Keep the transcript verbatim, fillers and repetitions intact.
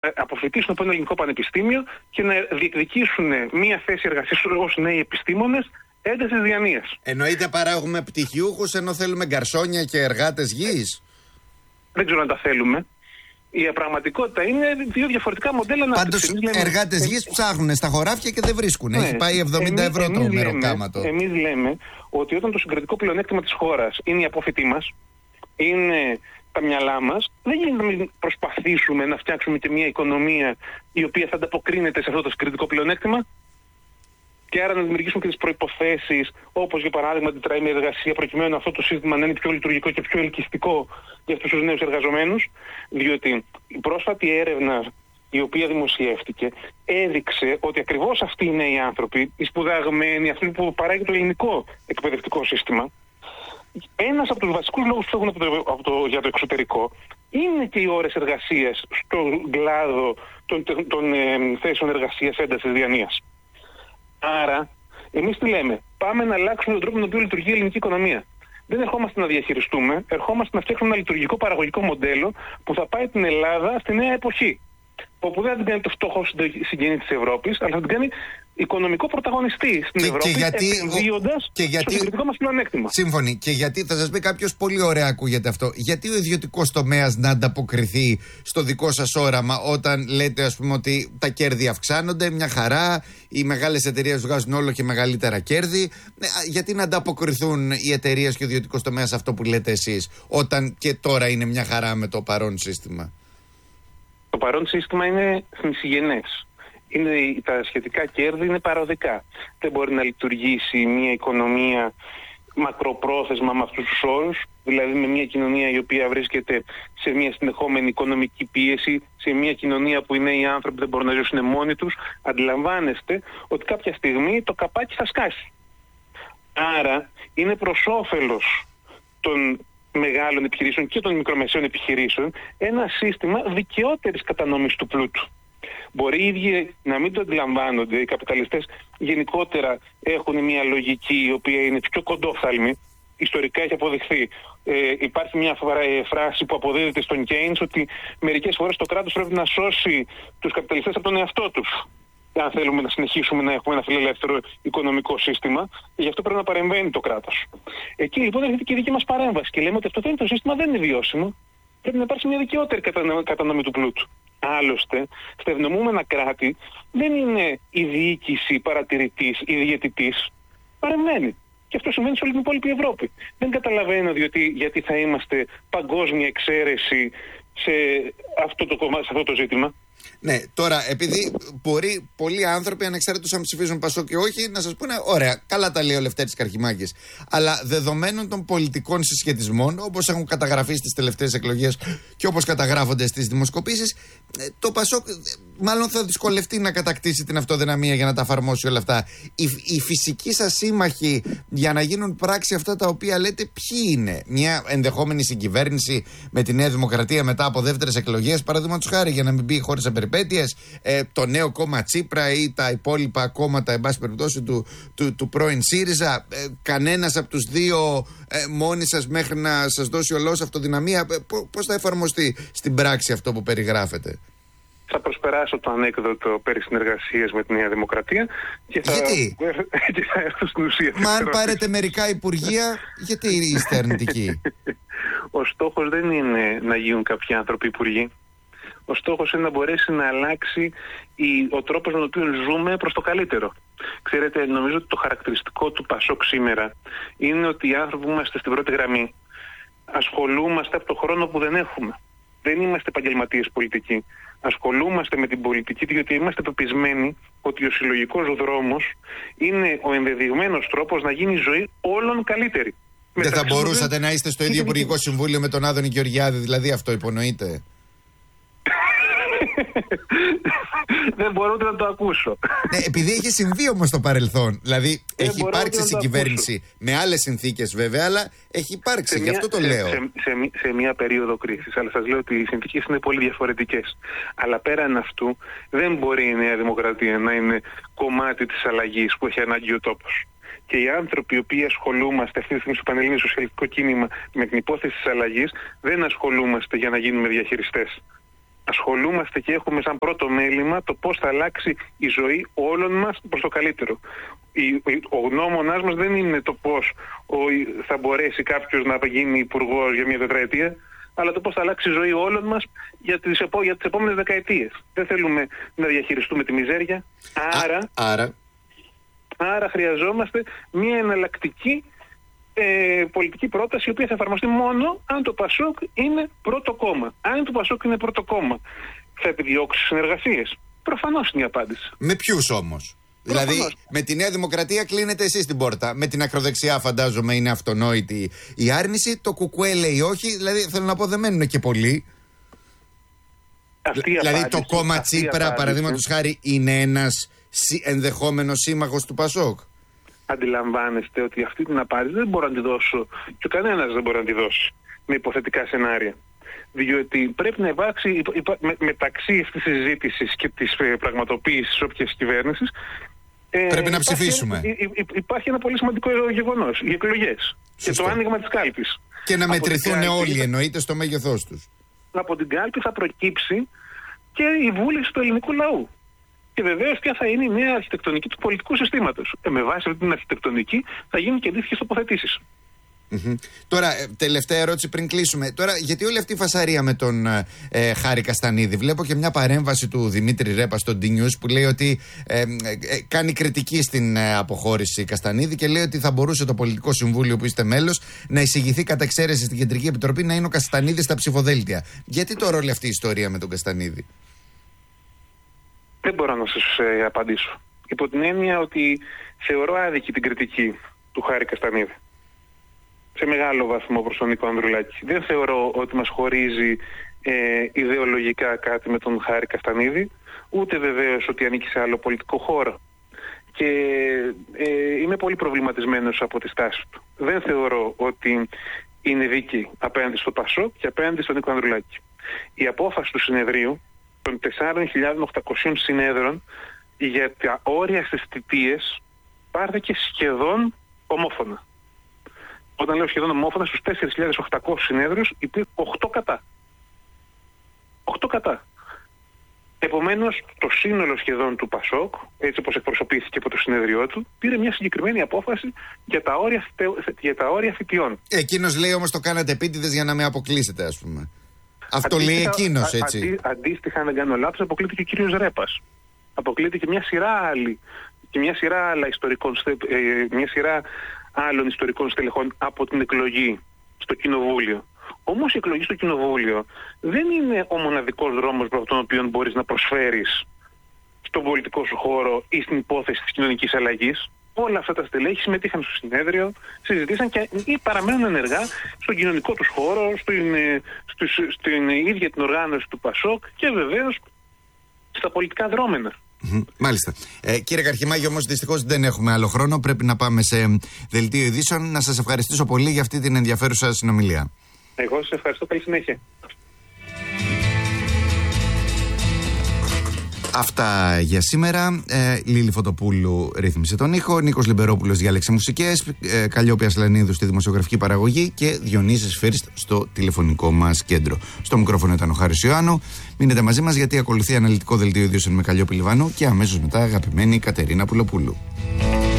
αποφοιτήσουν από ένα ελληνικό πανεπιστήμιο και να διεκδικήσουν μία θέση εργασίας ως νέοι επιστήμονες έντασης διανοίας. Εννοείται παράγουμε πτυχιούχους ενώ θέλουμε γκαρσόνια και εργάτες γης. Δεν ξέρω αν τα θέλουμε. Η πραγματικότητα είναι δύο διαφορετικά μοντέλα ανάπτυξης. Πάντως εργάτες γης ψάχνουν στα χωράφια και δεν βρίσκουν. Ναι. Έχει πάει εβδομήντα ευρώ το μεροκάματο. Εμείς λέμε ότι όταν το συγκρατικό πλεονέκτημα της χώρας είναι η απόφοιτή μας, είναι τα μυαλά μας, δεν γίνεται να μην προσπαθήσουμε να φτιάξουμε και μια οικονομία η οποία θα ανταποκρίνεται σε αυτό το συγκρατικό πλεονέκτημα και άρα να δημιουργήσουμε και τις προϋποθέσεις, όπως για παράδειγμα την τετραήμερη εργασία, προκειμένου αυτό το σύστημα να είναι πιο λειτουργικό και πιο ελκυστικό για αυτούς τους νέους εργαζομένους. Διότι η πρόσφατη έρευνα η οποία δημοσιεύτηκε έδειξε ότι ακριβώς αυτοί οι νέοι άνθρωποι, οι σπουδαγμένοι, αυτοί που παράγει το ελληνικό εκπαιδευτικό σύστημα, ένας από τους βασικούς λόγους που έχουν από το, από το, για το εξωτερικό είναι και οι ώρες εργασίας στον κλάδο των, των, των ε, θέσεων εργασίας έντασης διανοίας. Άρα, εμείς τι λέμε, πάμε να αλλάξουμε τον τρόπο με τον οποίο λειτουργεί η ελληνική οικονομία. Δεν ερχόμαστε να διαχειριστούμε, ερχόμαστε να φτιάξουμε ένα λειτουργικό παραγωγικό μοντέλο που θα πάει την Ελλάδα στη νέα εποχή. Όπου δεν θα την κάνει το φτωχό συγγενή της Ευρώπης, αλλά θα την κάνει οικονομικό πρωταγωνιστή στην και, Ευρώπη, επενδύοντας στο συγκριτικό μας πλεονέκτημα. Σύμφωνοι. Και γιατί, θα σας πει κάποιος, πολύ ωραία ακούγεται αυτό, γιατί ο ιδιωτικός τομέας να ανταποκριθεί στο δικό σας όραμα όταν λέτε, ας πούμε, ότι τα κέρδη αυξάνονται, μια χαρά, οι μεγάλες εταιρείες βγάζουν όλο και μεγαλύτερα κέρδη. Γιατί να ανταποκριθούν οι εταιρείες και ο ιδιωτικός τομέας σε αυτό που λέτε εσείς, όταν και τώρα είναι μια χαρά με το παρόν σύστημα? Το παρόν σύστημα είναι θνησιγενές. Είναι, τα σχετικά κέρδη είναι παροδικά. Δεν μπορεί να λειτουργήσει μια οικονομία μακροπρόθεσμα με αυτούς τους όρους, δηλαδή με μια κοινωνία η οποία βρίσκεται σε μια συνεχόμενη οικονομική πίεση, σε μια κοινωνία που οι νέοι άνθρωποι δεν μπορούν να ζήσουν μόνοι τους. Αντιλαμβάνεστε ότι κάποια στιγμή το καπάκι θα σκάσει. Άρα είναι προς όφελος των μεγάλων επιχειρήσεων και των μικρομεσαίων επιχειρήσεων ένα σύστημα δικαιότερης κατανομής του πλούτου. Μπορεί οι ίδιοι να μην το αντιλαμβάνονται, οι καπιταλιστές γενικότερα έχουν μια λογική η οποία είναι πιο κοντόφθαλμη, ιστορικά έχει αποδειχθεί. Ε, υπάρχει μια φράση που αποδίδεται στον Κέινς ότι μερικές φορές το κράτος πρέπει να σώσει τους καπιταλιστές από τον εαυτό τους. Αν θέλουμε να συνεχίσουμε να έχουμε ένα φιλελεύθερο οικονομικό σύστημα, γι' αυτό πρέπει να παρεμβαίνει το κράτος. Εκεί λοιπόν έρχεται και η δική μας παρέμβαση και λέμε ότι αυτό το σύστημα δεν είναι βιώσιμο. Πρέπει να υπάρξει μια δικαιότερη κατανομή του πλούτου. Άλλωστε, στα ευνοούμενα κράτη δεν είναι η διοίκηση παρατηρητής ή διαιτητής. Παρεμβαίνει. Και αυτό συμβαίνει σε όλη την υπόλοιπη Ευρώπη. Δεν καταλαβαίνω διότι, γιατί θα είμαστε παγκόσμια εξαίρεση σε αυτό το, σε αυτό το ζήτημα. Ναι, τώρα επειδή μπορεί πολλοί άνθρωποι, ανεξάρτητος αν ψηφίζουν Πασόκ και όχι, να σας πούνε: ωραία, καλά τα λέει ο Λευτέρης Καρχιμάκης. Αλλά δεδομένων των πολιτικών συσχετισμών, όπως έχουν καταγραφεί στις τελευταίες εκλογές και όπως καταγράφονται στις δημοσκοπήσεις, το Πασόκ μάλλον θα δυσκολευτεί να κατακτήσει την αυτοδυναμία για να τα εφαρμόσει όλα αυτά. Οι, οι φυσικοί σας σύμμαχοι για να γίνουν πράξη αυτά τα οποία λέτε, ποιοι είναι? Μια ενδεχόμενη συγκυβέρνηση με τη Νέα Δημοκρατία μετά από δεύτερες εκλογές, παραδείγματος χάρη, για να μην μπει χωρίς περιπέτειες, ε, το νέο κόμμα Τσίπρα ή τα υπόλοιπα κόμματα, εν πάση περιπτώσει, του, του, του πρώην ΣΥΡΙΖΑ, ε, κανένας από τους δύο ε, μόνοι σας μέχρι να σας δώσει ο λαός αυτοδυναμία, ε, πώς θα εφαρμοστεί στην πράξη αυτό που περιγράφετε? Θα προσπεράσω το ανέκδοτο περί συνεργασίας με τη Νέα Δημοκρατία και θα, γιατί? και θα έρθω στην ουσία. Μα αν πάρετε μερικά υπουργεία, γιατί είστε αρνητικοί? Ο στόχος δεν είναι να γίνουν κάποιοι άνθρωποι υπουργοί. Ο στόχος είναι να μπορέσει να αλλάξει η, ο τρόπος με τον οποίο ζούμε προς το καλύτερο. Ξέρετε, νομίζω ότι το χαρακτηριστικό του Πασόκ σήμερα είναι ότι οι άνθρωποι που είμαστε στην πρώτη γραμμή ασχολούμαστε από το χρόνο που δεν έχουμε. Δεν είμαστε επαγγελματίες πολιτικοί. Ασχολούμαστε με την πολιτική διότι είμαστε πεπισμένοι ότι ο συλλογικός δρόμος είναι ο ενδεδειγμένος τρόπος να γίνει η ζωή όλων καλύτερη. Δεν θα μπορούσατε να είστε στο ίδιο Υπουργικό Συμβούλιο με τον Άδωνη Γεωργιάδη, δηλαδή αυτό υπονοείτε? Δεν μπορώ ούτε να το ακούσω. Ναι, επειδή έχει συμβεί όμως στο παρελθόν. Δηλαδή δεν έχει υπάρξει συγκυβέρνηση με άλλες συνθήκες βέβαια, αλλά έχει υπάρξει, γι' αυτό το σε, λέω. Σε, σε, σε μια περίοδο κρίσης. Αλλά σας λέω ότι οι συνθήκες είναι πολύ διαφορετικές. Αλλά πέραν αυτού, δεν μπορεί η Νέα Δημοκρατία να είναι κομμάτι της αλλαγής που έχει ανάγκη ο τόπος. Και οι άνθρωποι οι οποίοι ασχολούμαστε αυτή τη στιγμή στο Πανελλήνιο Σοσιαλιστικό Κίνημα με την υπόθεση της αλλαγής, δεν ασχολούμαστε για να γίνουμε διαχειριστές. ασχολούμαστε και έχουμε σαν πρώτο μέλημα το πώς θα αλλάξει η ζωή όλων μας προς το καλύτερο. Ο γνώμονάς μας δεν είναι το πώς θα μπορέσει κάποιος να γίνει υπουργός για μια τετραετία, αλλά το πώς θα αλλάξει η ζωή όλων μας για τις, επό, για τις επόμενες δεκαετίες. Δεν θέλουμε να διαχειριστούμε τη μιζέρια. Άρα, Α, άρα. άρα χρειαζόμαστε μια εναλλακτική ε, πολιτική πρόταση, η οποία θα εφαρμοστεί μόνο αν το Πασόκ είναι πρώτο κόμμα. Αν το Πασόκ είναι πρώτο κόμμα, θα επιδιώξει συνεργασίες. Προφανώς είναι η απάντηση. Με ποιους όμως? Δηλαδή, με τη Νέα Δημοκρατία κλείνετε εσείς την πόρτα. Με την ακροδεξιά, φαντάζομαι, είναι αυτονόητη η άρνηση. Το Κουκουέ λέει όχι. Δηλαδή, θέλω να πω, δεν μένουν και πολλοί. Αυτή δηλαδή, απάντηση, το κόμμα Τσίπρα, παραδείγματος χάρη, είναι ένας ενδεχόμενος σύμμαχος του Πασόκ. Αντιλαμβάνεστε ότι αυτή την απάντηση δεν μπορώ να τη δώσω και κανένας δεν μπορεί να τη δώσει με υποθετικά σενάρια. Διότι πρέπει να υπάρξει υπα, υπα, με, μεταξύ αυτής της συζήτησης και της ε, πραγματοποίησης όποιας κυβέρνησης. Ε, πρέπει να ψηφίσουμε. Υπάρχει, υ, υ, υπάρχει ένα πολύ σημαντικό γεγονός, οι εκλογές. Και το άνοιγμα της κάλπης. Και να από μετρηθούν κάλπη, όλοι, εννοείται, στο μέγεθός τους. Από την κάλπη θα προκύψει και η βούληση του ελληνικού λαού. Και βεβαίως ποια θα είναι η νέα αρχιτεκτονική του πολιτικού συστήματος. Ε, με βάση αυτή την αρχιτεκτονική θα γίνουν και αντίστοιχες τοποθετήσεις. Mm-hmm. Τώρα, τελευταία ερώτηση πριν κλείσουμε. Τώρα, γιατί όλη αυτή η φασαρία με τον ε, Χάρη Καστανίδη? Βλέπω και μια παρέμβαση του Δημήτρη Ρέπα στο ντι νιους που λέει ότι ε, ε, κάνει κριτική στην ε, αποχώρηση Καστανίδη και λέει ότι θα μπορούσε το Πολιτικό Συμβούλιο που είστε μέλος να εισηγηθεί κατά εξαίρεση στην Κεντρική Επιτροπή να είναι ο Καστανίδης στα ψηφοδέλτια. Γιατί τώρα όλη αυτή η ιστορία με τον Καστανίδη? Δεν μπορώ να σας ε, απαντήσω. Υπό την έννοια ότι θεωρώ άδικη την κριτική του Χάρη Καστανίδη. Σε μεγάλο βαθμό προς τον Νίκο Ανδρουλάκη. Δεν θεωρώ ότι μας χωρίζει ε, ιδεολογικά κάτι με τον Χάρη Καστανίδη, ούτε βεβαίως ότι ανήκει σε άλλο πολιτικό χώρο. Και ε, είμαι πολύ προβληματισμένος από τη στάση του. Δεν θεωρώ ότι είναι δίκη απέναντι στο Πασόκ και απέναντι στον Νίκο Ανδρουλάκη. Η απόφαση του συνεδρίου των τέσσερις χιλιάδες οκτακόσιων συνέδρων για τα όρια στις θητείες πάρθηκε σχεδόν ομόφωνα. Όταν λέω σχεδόν ομόφωνα, στους τέσσερις χιλιάδες οκτακόσιους συνέδριους υπήρχε οκτώ κατά. οκτώ κατά. Επομένως, το σύνολο σχεδόν του Πασόκ, έτσι όπως εκπροσωπήθηκε από το συνέδριό του, πήρε μια συγκεκριμένη απόφαση για τα όρια, για τα όρια θητιών. Εκείνος λέει όμως το κάνατε επίτηδες για να με αποκλείσετε, ας πούμε. Αυτό αντίστοιχα, λέει εκείνος, έτσι. Αντί, αντίστοιχα, αν δεν κάνω λάθος, αποκλείται και ο κύριος Ρέπας. Αποκλείται και μια σειρά άλλη, και μια σειρά άλλα ιστορικών, ε, μια σειρά άλλων ιστορικών στελεχών από την εκλογή στο Κοινοβούλιο. Όμως η εκλογή στο Κοινοβούλιο δεν είναι ο μοναδικός δρόμος από τον οποίο μπορείς να προσφέρεις στον πολιτικό σου χώρο ή στην υπόθεση της κοινωνικής αλλαγής. Όλα αυτά τα στελέχη συμμετείχαν στο συνέδριο, συζητήσαν και ή παραμένουν ενεργά στον κοινωνικό τους χώρο, στην, στην, στην ίδια την οργάνωση του Πασόκ και βεβαίως στα πολιτικά δρόμενα. Mm-hmm. Μάλιστα. Ε, κύριε Καρχημάγη, όμως δυστυχώς δεν έχουμε άλλο χρόνο. Πρέπει να πάμε σε δελτίο ειδήσεων. Να σας ευχαριστήσω πολύ για αυτή την ενδιαφέρουσα συνομιλία. Εγώ σας ευχαριστώ. Καλή συνέχεια. Αυτά για σήμερα. Ε, Λίλη Φωτοπούλου ρύθμισε τον ήχο. Νίκος Λιμπερόπουλος διάλεξε μουσικές. Ε, Καλλιόπη Ασλανίδου στη δημοσιογραφική παραγωγή. Και Διονύσης Φίρστ στο τηλεφωνικό μας κέντρο. Στο μικρόφωνο ήταν ο Χάρης Ιωάννου. Μείνετε μαζί μας γιατί ακολουθεί αναλυτικό δελτίο ειδήσεων με Καλλιόπη Λιβάνου και αμέσως μετά αγαπημένη Κατερίνα Πουλοπούλου.